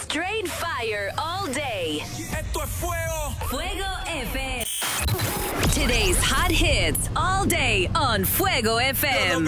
Straight fire all day. Esto es fuego. Fuego FM. Today's hot hits all day on Fuego FM.